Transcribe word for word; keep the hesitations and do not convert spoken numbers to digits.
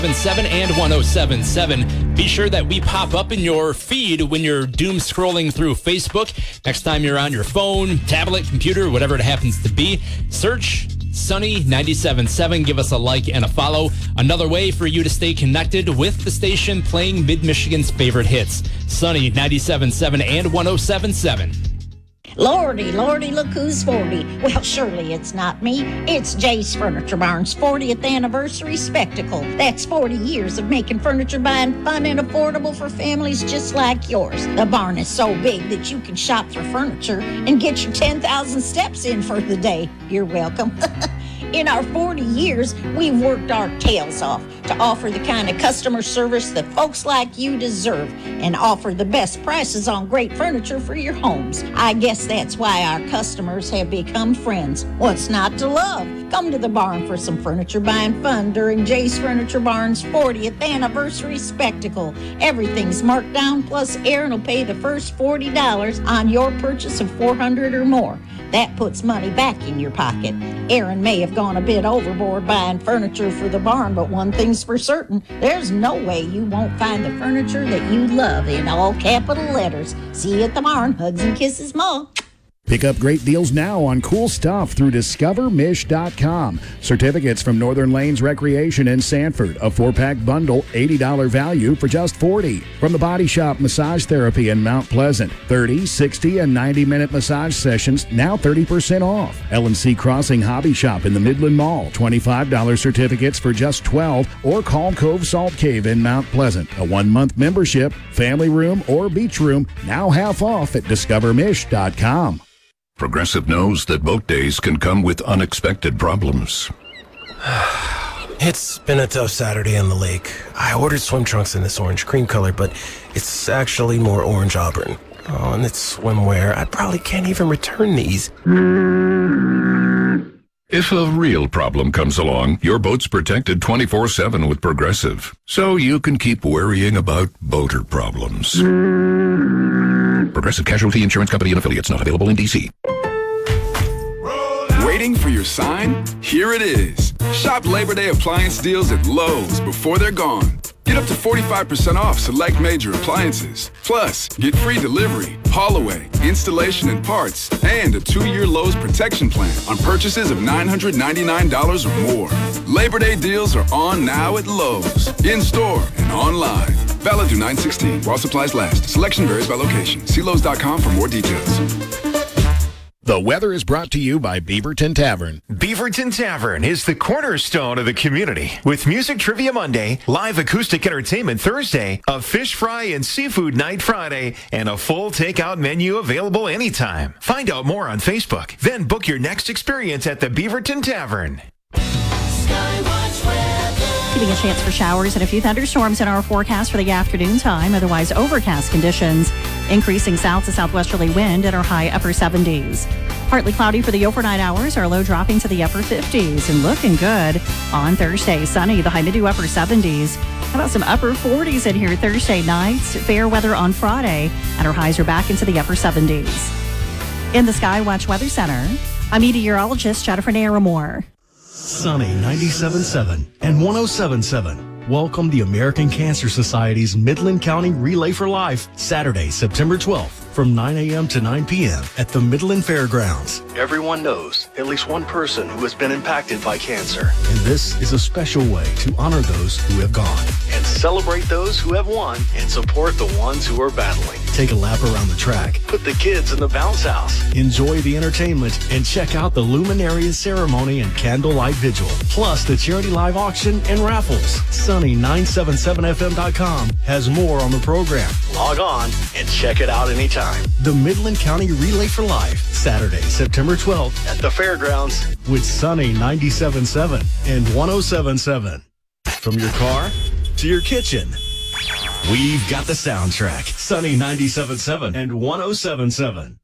seven and one oh seven seven. Be sure that we pop up in your feed when you're doom scrolling through Facebook. Next time you're on your phone, tablet, computer, whatever it happens to be, search Sunny ninety-seven point seven. Give us a like and a follow. Another way for you to stay connected with the station playing Mid-Michigan's favorite hits. Sunny ninety-seven point seven and one oh seven point seven. Lordy, Lordy, look who's forty. Well, surely it's not me. It's Jay's Furniture Barn's fortieth anniversary spectacle. That's forty years of making furniture buying fun and affordable for families just like yours. The barn is so big that you can shop for furniture and get your ten thousand steps in for the day. You're welcome. In our forty years, we've worked our tails off to offer the kind of customer service that folks like you deserve and offer the best prices on great furniture for your homes. I guess that's why our customers have become friends. What's not to love? Come to the barn for some furniture buying fun during Jay's Furniture Barn's fortieth anniversary spectacle. Everything's marked down, plus Aaron will pay the first forty dollars on your purchase of four hundred dollars or more. That puts money back in your pocket. Aaron may have gone a bit overboard buying furniture for the barn, but one thing's for certain, there's no way you won't find the furniture that you love in all capital letters. See you at the barn. Hugs and kisses, Ma. Pick up great deals now on cool stuff through discover mish dot com. Certificates from Northern Lanes Recreation in Sanford. A four-pack bundle, eighty dollars value for just forty dollars. From the Body Shop Massage Therapy in Mount Pleasant. thirty, sixty, and ninety-minute massage sessions, now thirty percent off. L and C Crossing Hobby Shop in the Midland Mall. twenty-five dollars certificates for just twelve dollars. Or call Cove Salt Cave in Mount Pleasant. A one-month membership, family room, or beach room, now half off at discover mish dot com. Progressive knows that boat days can come with unexpected problems. It's been a tough Saturday on the lake. I ordered swim trunks in this orange cream color, but it's actually more orange auburn. Oh, and it's swimwear. I probably can't even return these. If a real problem comes along, your boat's protected twenty-four seven with Progressive, so you can keep worrying about boater problems. Progressive Casualty Insurance Company and affiliates, not available in D C. Waiting for your sign? Here it is. Shop Labor Day appliance deals at Lowe's before they're gone. Get up to forty-five percent off select major appliances. Plus, get free delivery, haul away, installation and parts, and a two-year Lowe's protection plan on purchases of nine hundred ninety-nine dollars or more. Labor Day deals are on now at Lowe's, in-store and online. Valid through nine sixteen while supplies last. Selection varies by location. See Lowe's dot com for more details. The weather is brought to you by Beaverton Tavern. Beaverton Tavern is the cornerstone of the community. With Music Trivia Monday, live acoustic entertainment Thursday, a fish fry and seafood night Friday, and a full takeout menu available anytime. Find out more on Facebook. Then book your next experience at the Beaverton Tavern. Skywatch weather. Giving a chance for showers and a few thunderstorms in our forecast for the afternoon time. Otherwise, overcast conditions. Increasing south to southwesterly wind at our high upper seventies. Partly cloudy for the overnight hours. Our low dropping to the upper fifties. And looking good on Thursday. Sunny, the high mid to upper seventies. How about some upper forties in here Thursday nights? Fair weather on Friday. And our highs are back into the upper seventies. In the Skywatch Weather Center, I'm meteorologist Jennifer Naramore. Sunny ninety-seven point seven and one oh seven point seven. Welcome the American Cancer Society's Midland County Relay for Life, Saturday, September twelfth, from nine a.m. to nine p.m. at the Midland Fairgrounds. Everyone knows at least one person who has been impacted by cancer. And this is a special way to honor those who have gone. And celebrate those who have won and support the ones who are battling. Take a lap around the track. Put the kids in the bounce house. Enjoy the entertainment and check out the Luminarias ceremony and candlelight vigil. Plus the charity live auction and raffles. Sunny nine seventy-seven F M dot com has more on the program. Log on and check it out anytime. The Midland County Relay for Life, Saturday, September twelfth at the Fairgrounds with Sunny ninety-seven point seven and one oh seven point seven. From your car to your kitchen, we've got the soundtrack. Sunny ninety-seven point seven and one oh seven point seven.